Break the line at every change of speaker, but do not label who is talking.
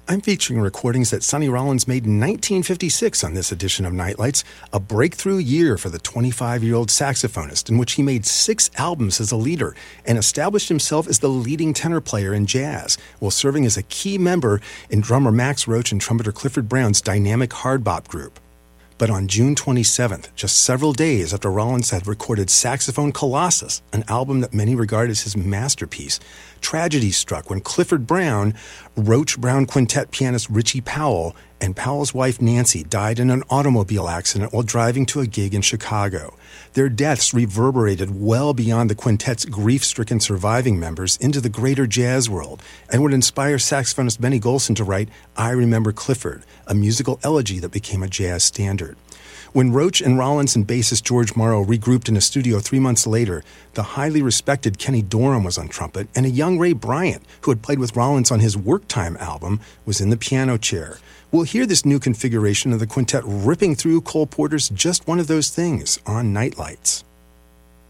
I'm featuring recordings that Sonny Rollins made in 1956 on this edition of Nightlights, a breakthrough year for the 25-year-old saxophonist in which he made 6 albums as a leader and established himself as the leading tenor player in jazz, while serving as a key member in drummer Max Roach and trumpeter Clifford Brown's dynamic hard bop group. But on June 27th, just several days after Rollins had recorded Saxophone Colossus, an album that many regard as his masterpiece, tragedy struck when Clifford Brown, Roach Brown Quintet pianist Richie Powell, and Powell's wife Nancy died in an automobile accident while driving to a gig in Chicago. Their deaths reverberated well beyond the quintet's grief-stricken surviving members into the greater jazz world and would inspire saxophonist Benny Golson to write I Remember Clifford, a musical elegy that became a jazz standard. When Roach and Rollins and bassist George Morrow regrouped in a studio 3 months later, the highly respected Kenny Dorham was on trumpet, and a young Ray Bryant, who had played with Rollins on his Work Time album, was in the piano chair. We'll hear this new configuration of the quintet ripping through Cole Porter's Just One of Those Things on Nightlights.